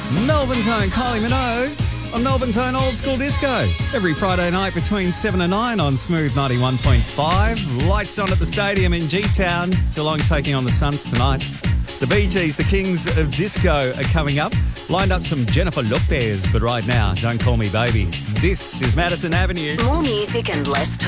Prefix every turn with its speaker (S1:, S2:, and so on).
S1: Melbourne Tone, Kylie Minogue on Melbourne Tone Old School Disco. Every Friday night between 7 and 9 on Smooth 91.5. Lights on at the stadium in G-Town. Geelong taking on the Suns tonight. The Bee Gees, the Kings of Disco, are coming up. Lined up some Jennifer Lopez, but right now, Don't Call Me Baby. This is Madison Avenue.
S2: More music and less